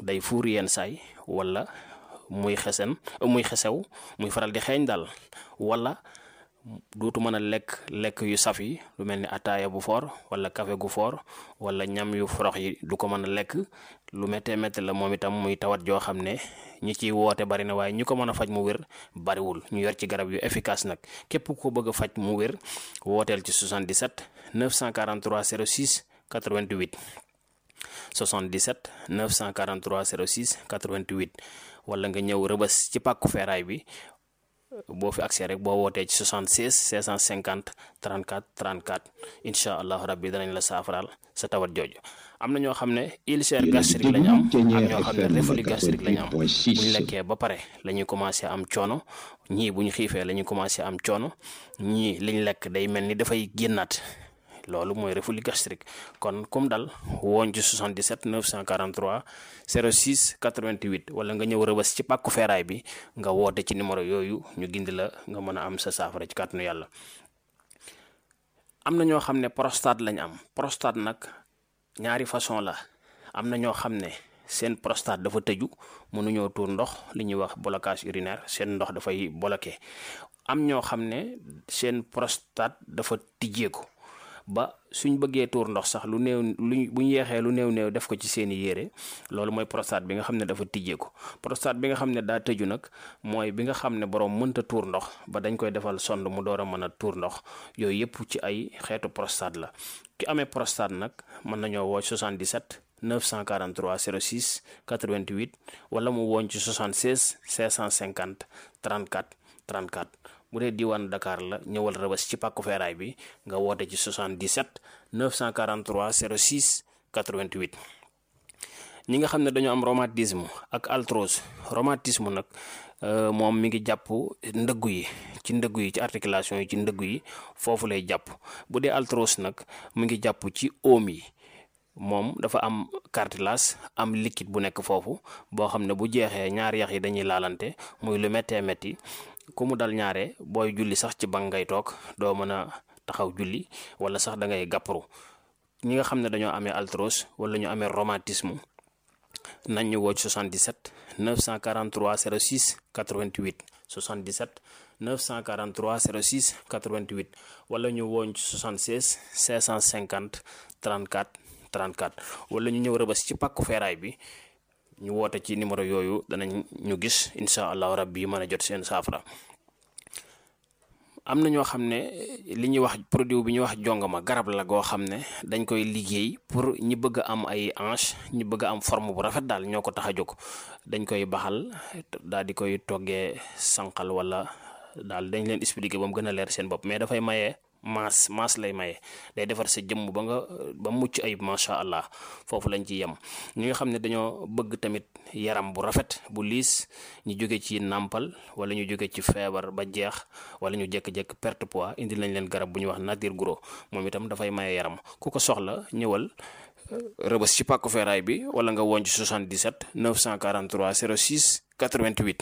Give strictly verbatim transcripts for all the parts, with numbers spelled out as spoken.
day fuur yenn saay wala muy xesen muy xesew muy faral di xeeñ daal wala dootu mën a lekk lekk yu saf yi lu mel ni ataaya bu foor wala café gu foor wala ñam yu forox yi du ko mën a lekk lu méttee métti la moom itam muy tawat joo xam ne ñi ciy woote bari na waaye ñu ko mën a faj mu wér bariwul ñu yor ci garab yu efficace nag képp ko bëgg a faj mu wér wooteel ci soixante-dix-sept neuf cent quarante-trois zéro six quatre-vingt-huit soixante-dix-sept neuf cent quarante-trois zéro six quatre-vingt-huit wala nga ñëw rëbës ci pàkku feeraay bi boo fi accès rek boo wootee ci soixante-seize cinq cent cinquante trente-quatre trente-quatre incha allahu rabbi danañ la saafaraal sa tawat jooju. am na ñoo xam ne ulcère gastrique lañ am am ñoo xam ne reflux gastrique lañ am bu ñu lekkee ba pare la ñuy commencé am coono ñii bu ñu xiifee la ñuy commencé am coono ñii liñ lekk day mel ni dafay génnaat loolu mooy reflux gastrique kon comme dal woon ci soixante-dix-sept neuf cent quarante-trois zéro six quatre-vingt-huit wala nga ñëw rëbës ci pàkku feeraay bi nga woote ci numéro yooyu ñu gindi la nga mën a am sa saafara ci kàttanu yàlla. am na ñoo xam ne prostate lañ am prostate nag ñaari façon la am na ñoo xam ne seen prostate dafa tëju mënuñoo tuur ndox li ñuy wax blocage urinaire seen ndox dafay bloqué am ñoo xam ne seen prostate dafa tijjeeku ba suñ bëggee tuur ndox sax lu néew lu bu ñu yeexee lu néew néew def ko ci seeni yére loolu mooy prostate bi nga xam ne dafa tijjeeku prostate bi nga xam ne daa tëju nag mooy bi nga xam ne borom mënta tuur ndox ba dañ koy defal sonde mu door a mën a tuur ndox yooyu yëpp ci ay xeetu prostate la ki amee prostate nag mën nañoo woo soixante-dix-sept neuf cent quarante-trois zéro six quatre-vingt-huit wala mu woon ci soixante-seize cinq cent cinquante trente-quatre trente-quatre bu dee diwaan Dakar la ñëwal rëbës ci pàkku feeraay bi nga woote ci soixante-dix-sept neuf cent quarante-trois zéro six quatre-vingt-huit ñi nga xam ne dañoo am rhumatisme ak arthrose rhumatisme nag moom mi ngi jàpp ndëggu yi ci ndëggu yi ci articulation yi ci ndëggu yi foofu lay jàpp bu dee arthrose nag mi ngi jàpp ci oom yi moom dafa am cartilage am liquide bu nekk foofu boo xam ne bu jeexee ñaari yax yi dañuy laalante muy lu méttee métti ku mu dal ñaare booy julli sax ci bank ngay toog doo mën a taxaw julli wala sax da ngay gàpparu ñi nga xam ne dañoo amee arthrose wala ñu amee rhumatisme nañ ñu woo ci soixante-dix-sept neuf cent quarante-trois zéro six quatre-vingt-huit soixante-dix-sept neuf cent quarante-trois zéro six quatre-vingt-huit wala ñu woo ci soixante-seize cinq cent cinquante trente-quatre trente-quatre wala ñu ñëw rëbës ci pàkku feeraay bi ñu woote ci numéro yooyu danañ ñu gis incha allahu rabbi mën a jot seen saafara. am na ñoo xam ne li ñuy wax produit bi ñuy wax jongama garab la goo xam ne dañ koy liggéey pour ñi bëgg a am ay hanche ñi bëgg a am forme bu rafet daal ñoo ko tax a jóg dañ koy baxal daal di koy toggee sànqal wala daal dañ leen expliquer ba mu gën a leer seen bopp mais dafay maye maas maas lay maye day defar sa jëmm ba nga ba mucc ayib macha allah foofu lañ ci yem ñi nga xam ne dañoo bëgg tamit yaram bu rafet bu liis ñu jóge ci nàmpal wala ñu jóge ci feebar ba jeex wala ñu jékki-jékki perte poids indi lañ leen garab bu ñuy wax nature gros moom itam dafay maye yaram ku ko soxla ñëwal rëbës ci pàkku feeraay bi wala nga woon ci soixante-dix-sept neuf cent quarante-trois zéro six quatre-vingt-huit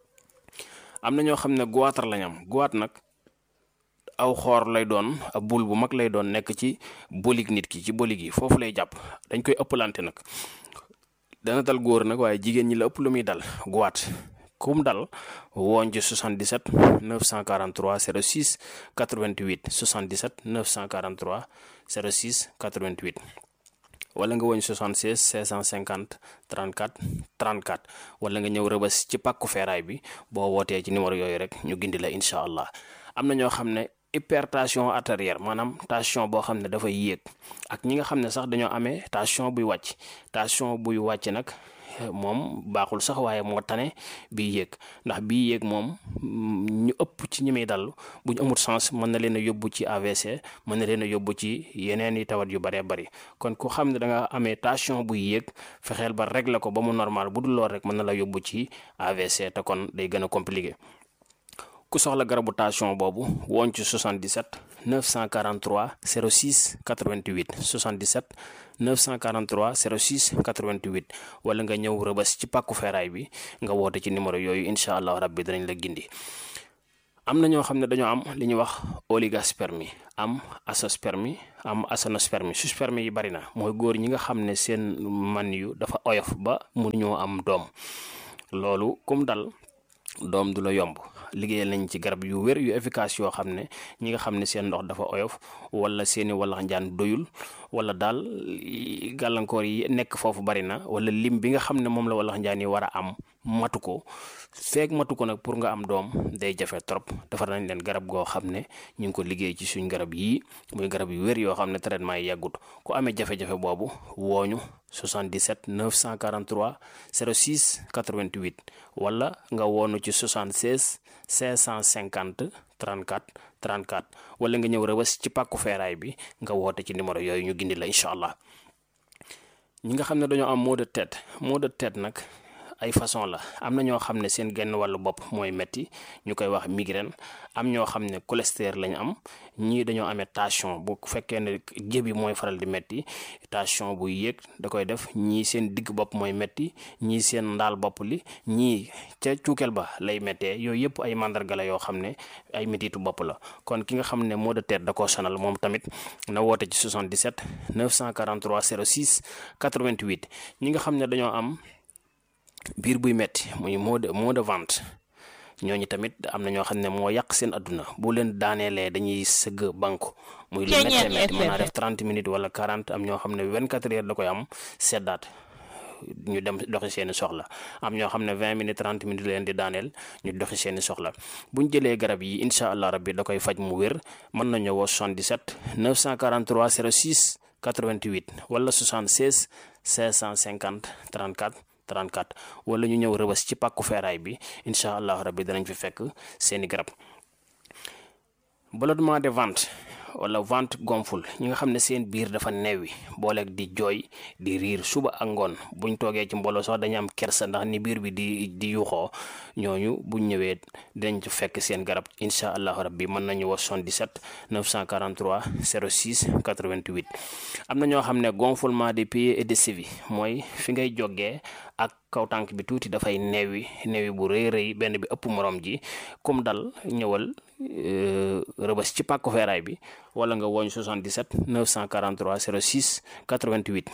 am na ñoo xam ne goitre lañ am goitre nag aw xoor lay doon ab bul bu mag lay doon nekk ci bolig nit ki ci bolig yi foofu lay jàpp dañ koy ëppalante nag dana dal góor nag waaye jigéen ñi la ëpp lu muy dal goitre kum dal woon ci soixante-dix-sept neuf cent quarante-trois zéro six quatre-vingt-huit soixante-dix-sept neuf cent quarante-trois zéro six quatre-vingt-huit wala nga woñ soixante-seize cinq cent cinquante trente-quatre trente-quatre wala nga ñëw rëbës ci pàkku feeraay bi boo wootee ci numéro yooyu rek ñu gindi la incha allah. am na ñoo xam ne hypertension artérielle maanaam tension boo xam ne dafay yéeg ak ñi nga xam ne sax dañoo amee tension buy wàcc tension buy wàcc nag moom baaxul sax waaye moo tane bii yéeg ndax bii yéeg moom ñu ëpp ci ñi muy dal bu ñu amul sens mën na leen a yóbbu ci A V C mën na leen a yóbbu ci yeneen i tawat yu bëree bëri kon ku xam ne da nga amee tension buy yéeg fexeel ba régler ko ba mu normal bu dul lool rek mën na la yóbbu ci A V C te kon day gën a compliqué. ku soxla garabu tension boobu woon ci soixante-dix-sept neuf cent quarante-trois zéro six quatre-vingt-huit soixante-dix-sept neuf cent quarante-trois zéro six quatre-vingt-huit wala nga ñëw rëbës ci pàkku feeraay bi nga woote ci numéro yooyu incha allah rabbi danañ la gindi. am na ñoo xam ne dañoo am li ñuy wax oligospermie am azoospermie am aténospermie. sperme yi bari na mooy góor ñi nga xam ne seen man yu dafa oyof ba mënuñoo am doom. loolu kum dal doom du la yomb. liggéeyal nañ ci garab yu wér yu efficace yoo xam ne ñi nga xam ne seen ndox dafa oyof wala seeni wallax njaan doyul wala daal gàllankoor yi nekk foofu bari na wala lim bi nga xam ne moom la wallax njaan yi war a am matu ko feeg matu ko nag pour nga am doom day jafe trop. defar nañ leen garab goo xam ne ñu ngi ko liggéey ci suñ garab yii muy garab yu wér yoo xam ne traitement yi yàggut. ku amee jafe-jafe boobu wooñu soixante-dix-sept neuf cent quarante-trois zéro six quatre-vingt-huit wala nga woonu ci soixante-seize cinq cent cinquante trente-quatre trente-quatre wala nga ñëw Rebeuss ci pàkku feeraay bi nga woote ci numéro yooyu ñu gindi la incha allah. ñi nga xam ne dañoo am maux de tête maux de tête nag ay façon la. am na ñoo xam ne seen genn wàllu bopp mooy metti ñu koy wax migraine. am ñoo xam ne cholestérol lañ am. ñii dañoo amee tension bu fekkee ne jébi mooy faral di metti tension bu yéeg da koy def. ñii seen digg bopp mooy metti ñii seen ndaal bopp li ñii ca cuukeel ba lay méttee. yooyu yëpp ay mandarga la yoo xam ne ay mettitu bopp la. kon ki nga xam ne maux de tête da koo sonal moom tamit na woote ci soixante-dix-sept neuf cent quarante-trois zéro six quatre-vingt-huit. ñi nga xam ne dañoo am biir buy metti muy maux de maux de ventre ñooñu tamit am na ñoo xam ne moo yàq seen adduna bu leen daaneelee dañuy sëgg banku muy lu méttee métti mën naa def trente minutes wala quarante. am ñoo xam ne vingt-quatre heures da koy am seddaat ñu dem doxi seeni soxla. am ñoo xam ne vingt minutes trente minutes leen di daaneel ñu doxi seeni soxla. buñ jëlee garab yi incha allah rabbi da koy faj mu wér. mën na ñëwoo soixante-dix-sept neuf cent quarante-trois zéro six quatre-vingt-huit wala soixante-seize cinq cent cinquante trente-quatre trente-quatre wala ñu ñëw Rebeuss ci pàkku feeraay bi incha allah rabbi danañ fi fekk seeni garab. ballonnement de ventre wala ventre gonfle ñi nga xam ne seen biir dafa neewi booleeg di jooy di riir suba ak ngoon buñ toogee ci mbooloo sax dañu am kersa ndax ni biir bi di di yuuxoo ñooñu buñ ñëwee dinañ ci fekk seen garab incha allahu rabbi. mën nañu wax soixante-dix-sept neuf cent quarante-trois zéro six quatre-vingt-huit. am na ñoo xam ne gonflement des pieds et des chevilles mooy fi ngay jógee ak kaw tànk bi tuuti dafay neewi neewi bu rëy rëy benn bi ëpp morom ji. comme dal ñëwal Rebeuss ci pàkku feeraay bi wala nga woñ soixante-dix-sept neuf cent quarante-trois zéro six quatre-vingt-huit.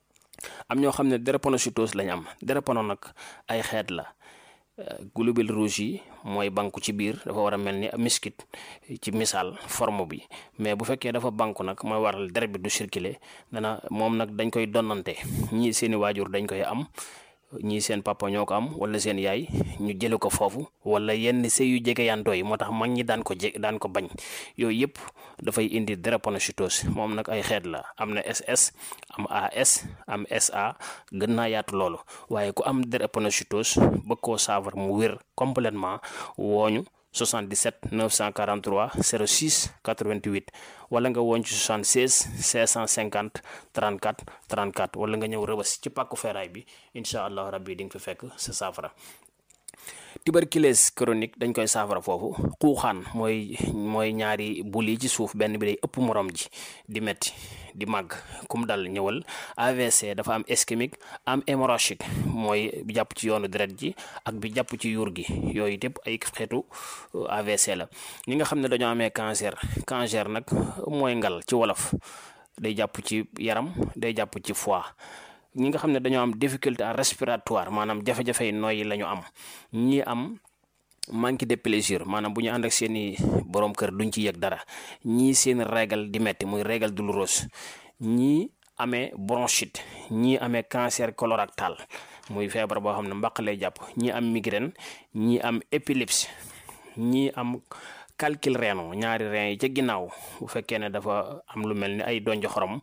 am ñoo xam ne drépanocytose lañ am. drépano nag ay xeet la. globules rouges yi mooy banku ci biir dafa war a mel ni miskit ci misaal forme bi mais bu fekkee dafa banku nag mooy waral deret bi du circuler dana moom nag dañ koy donnante. ñii seeni waajur dañ koy am ñii seen papa ñoo ko am wala seen yaay ñu jële ko foofu wala yenn sëy yu jege yantoo yi moo tax mag ñi daan ko je daan ko bañ. yooyu yëpp dafay indi drépanocytose. moom nag ay xeet la. am na S S am A S am S A gën naa yaatu loolu waaye ku am drépanocytose bëgg koo saafara mu wér complètement wooñu soixante-dix-sept neuf cent quarante-trois zéro six quatre-vingt-huit wala nga woon ci soixante-seize cinq cent cinquante trente-quatre trente-quatre wala nga ñëw Rebeuss ci pàkku feeraay bi incha allah rabbi di nga fi fekk sa saafara. tuberculose chronique dañ koy saafara foofu. xuuxaan mooy mooy ñaari bul yi ci suuf benn bi day ëpp morom ji di metti di màgg kum dal ñëwal. A V C dafa am ischémique am hémorragique mooy bi jàpp ci yoonu deret ji ak bi jàpp ci yuur gi. yooyu yëpp ay xeetu A V C la. ñi nga xam ne dañoo amee cancer cancer nag mooy ngal ci wolof day jàpp ci yaram day jàpp ci foie. ñi nga xam ne dañoo am difficulté respiratoire maanaam jafe-jafe yi nooyi la ñu am. ñi am manque de plaisir maanaam bu ñu ànd ak seeni borom kër duñ ci yëg dara. ñii seen régal di metti muy régal douloureuse. ñii amee bronchite. ñii amee cancer colorectal muy feebar boo xam ne mbaq lay jàpp. ñii am migraine. ñii am épilepsie. ñii am calcul rénal ñaari rein yi ca ginnaaw bu fekkee ne dafa am lu mel ni ay donj xorom.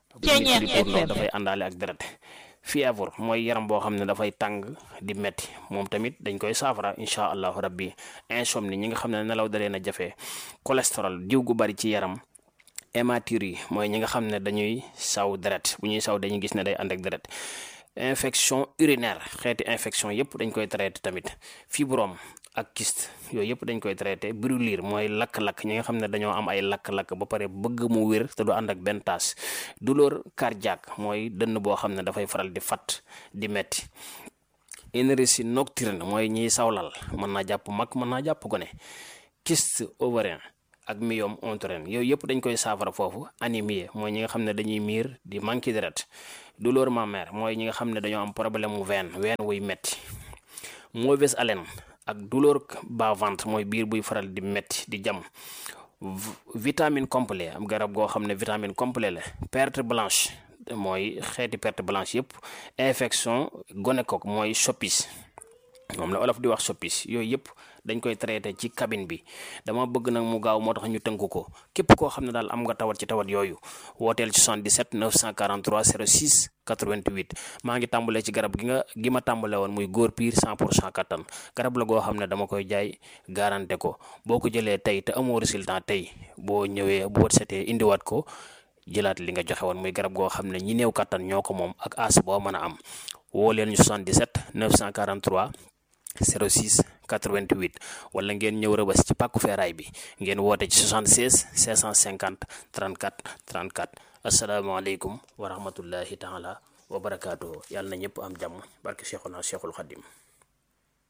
dafay àndaale ak deret. fièvre mooy yaram boo xam ne dafay tàng di metti moom tamit dañ koy saafara incha allahu rabbi. insomnie ñi nga xam ne nelaw da leen a jafe. cholestérol diw gu bari ci yaram. hématurie mooy ñi nga xam ne dañuy saw deret bu ñuy saw dañuy gis ne day ànd ak deret. infection urinaire xeeti infection yëpp dañ koy traité tamit. fibrome ak kyste yooyu yëpp dañ koy traité. brûlure mooy lakk-lakk ñi nga xam ne dañoo am ay lakk-lakk ba pare bëgg mu wér te du ànd ak benn taas. douleur cardiaque mooy dënn boo xam ne dafay faral di fat di metti. énergie nocturne mooy ñiy sawlal mën naa jàpp mag mën naa jàpp gone. kyste ovarien ak myome utérin yooyu yëpp dañ koy saafara foofu. anémie mooy ñi nga xam ne dañuy miir di manqué deret. douleur mammaire mooy ñi nga xam ne dañoo am problème mu veine veine wuy metti. mauvaise haleine ak douleur bas-ventre mooy biir buy faral di metti di jam. vitamine complet am garab goo xam ne vitamine complet la. perte blanche mooy xeeti perte blanche yëpp. infection gonocoque mooy soppis moom la olof di wax soppis yooyu yëpp dañ koy traité ci cabine bi. dama bëgg nag mu gaaw moo tax ñu tënk ko képp koo xam ne daal am nga tawat ci tawat yooyu wooteel ci soixante-dix-sept neuf cent quarante-trois zéro six quatre-vingt-huit. maa ngi tàmbalee ci garab gi nga gi ma tàmbale woon muy góor piir cent pour cent kattan garab la goo xam ne dama koy jaay garanté ko boo ko jëlee tey te amoo résultat tey boo ñëwee bu wët setee indiwaat ko jëlaat li nga joxe woon muy garab goo xam ne ñi néew kattan ñoo ko moom ak as boo mën a am woo leen ñu soixante-dix-sept neuf cent quarante-trois zéro six quatre-vingt-huit wala ngeen ñëw Rëbës ci pàkku feeraay bi ngeen woote ci soixante-seize cinq cent cinquante trente-quatre trente-quatre. asalaamaaleykum wa rahmatullahi taala wa barakaatuhu. yàlla na ñëpp am jàmm barke Cheikhuna Cheikhul Khadim.